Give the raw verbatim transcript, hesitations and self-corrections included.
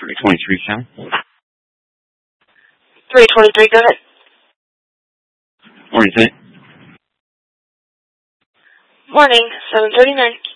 three twenty-three, Cal. three twenty-three, go ahead. Morning, Ted. Morning, seven thirty-nine.